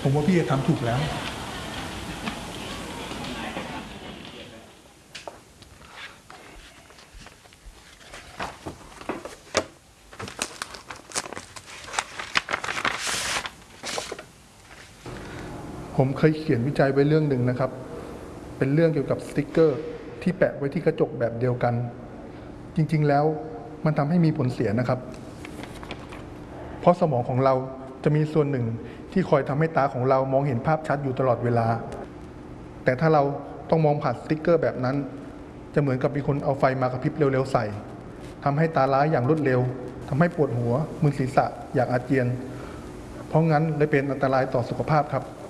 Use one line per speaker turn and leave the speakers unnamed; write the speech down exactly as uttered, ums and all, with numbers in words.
ผมว่าพี่ทำถูกแล้วผมเคยเขียนวิจัยไว้เรื่องหนึ่งนะครับเป็นเรื่องเกี่ยวกับสติกเกอร์ที่แปะไว้ที่กระจกแบบเดียวกันจริงๆแล้วมันทำให้มีผลเสียนะครับเพราะสมองของเราจะมีส่วนหนึ่งที่คอยทำให้ตาของเรามองเห็นภาพชัดอยู่ตลอดเวลาแต่ถ้าเราต้องมองผ่านสติกเกอร์แบบนั้นจะเหมือนกับมีคนเอาไฟมากระพริบเร็วๆใส่ทำให้ตาล้าอย่างรวดเร็วทำให้ปวดหัวมึนศีรษะอยากอาเจียนเพราะงั้นเลยเป็นอันตรายต่อสุขภาพครับ